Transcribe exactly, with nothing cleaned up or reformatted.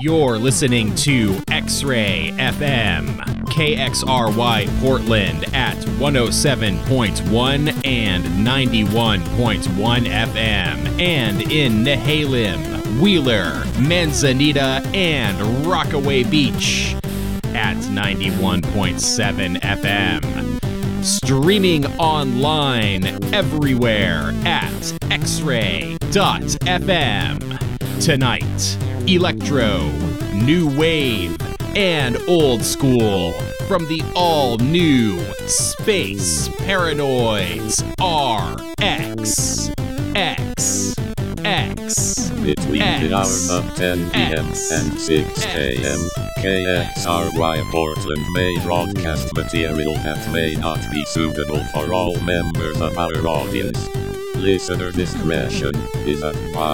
You're listening to X-Ray F M, K X R Y Portland at one oh seven point one and ninety-one point one F M, and in Nehalem, Wheeler, Manzanita, and Rockaway Beach at ninety-one point seven F M. Streaming online everywhere at x ray dot f m. Tonight, electro, new wave, and old school from the all-new Space Paranoids R X X X Between X, the hours of ten p.m. X, and six a.m., K X R Y Portland may broadcast material that may not be suitable for all members of our audience. Listener discretion is advised.